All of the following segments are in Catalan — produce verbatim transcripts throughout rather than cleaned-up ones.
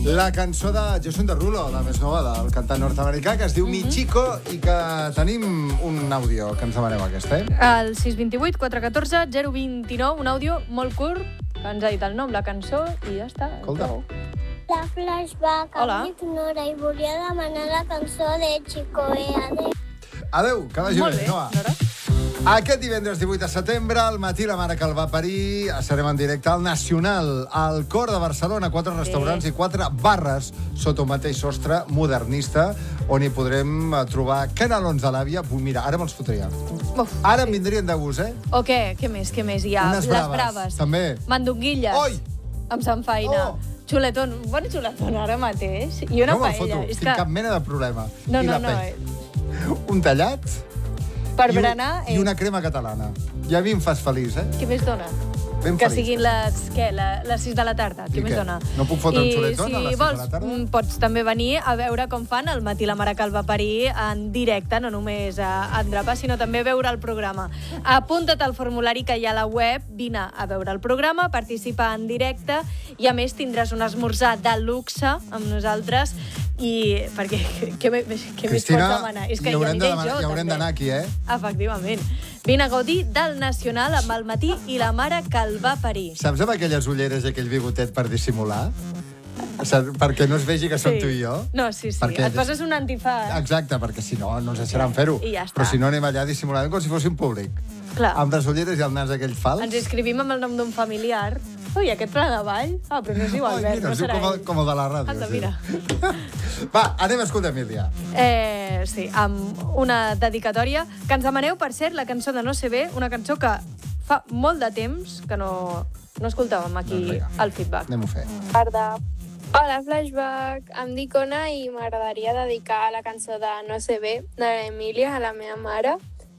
La cançó de Jason Derulo, la més nova del cantant nord-americà, que es diu Mi Chico, i que tenim un àudio que ens demaneu aquesta, eh? El sis dos vuit quatre un quatre zero dos nou, un àudio molt curt, que ens ha dit el nom, la cançó, i ja està. Escolta. La Flashback, Hola. em dic Nora i volia demanar la cançó de Chico E. Adéu. Adéu, que vagi Molt bé. bé, Noa. Nora. Aquest divendres divuit de setembre, al matí la mare que el va parir, estarem en directe al Nacional, al cor de Barcelona, quatre restaurants i quatre barres sota un mateix sostre modernista, on hi podrem trobar canelons de l'àvia. Mira, ara me'ls fotria. Uf, Ara em vindrien de gust, eh? O què? Què més? Què més hi ha? Unes Les braves, braves. també. Mandonguilles. Oi! Amb Sant Feina. Oh! Xuletón. Un bon xuletón ara mateix. I una no me'l paella. foto, És tinc que... cap mena de problema. No, I no, la no. pell. Eh? Un tallat Per i, un, berenar... i una crema catalana. I a mi em fas feliç, eh? Què més dona? Ben Que feliç. siguin les, què, la- les sis de la tarda. Què I més què? dona? No puc fotre un xuletón I a les sis si vols, de la tarda? mm, pots també venir a veure com fan el matí la mare que el va parir en directe, no només a Andrapa, sinó també veure el programa. Apunta't al formulari que hi ha a la web, vine a veure el programa, participa en directe i a més tindràs un esmorzar de luxe amb nosaltres i perquè què, me- què més pots Cristina, demanar? És que hi hi haurem de aniré demanar- jo, hi haurem també. d'anar aquí, eh? Efectivament. Vine a gaudir del Nacional amb el matí i la mare que el va parir. Saps amb aquelles ulleres i aquell bigotet per dissimular? Saps? Perquè no es vegi que som tu i jo? No, sí, sí. Perquè- Et poses un antifàs. Exacte, perquè si no, no ens deixaran fer-ho. I ja està. Però si no, anem allà dissimulant com si fóssim públic. Clar. Amb les ulleres i el nas aquell fals. Ens inscrivim amb el nom d'un familiar. Ui, aquest pla de ball? Ah, però no es diu Ai, Albert, mira, no es diu serà com el, ell. com el de la ràdio. Anda, sí. mira. Va, anem a escoltar Emília. Eh, sí, amb una dedicatòria que ens demaneu, per cert, la cançó de No sé bé, una cançó que fa molt de temps que no, no escoltàvem aquí Doncs vinga. al feedback. Anem-ho a fer. Tarda. Hola, Flashback. Em dic Ona i m'agradaria dedicar la cançó de No sé bé, de l'Emília, a la meva mare.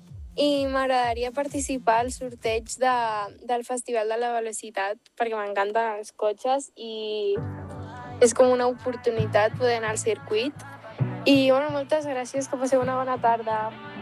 I m'agradaria participar al sorteig de, del Festival de la Velocitat, perquè m'encanten els cotxes i és com una oportunitat poder anar al circuit. I bueno, moltes gràcies, que passeu una bona tarda.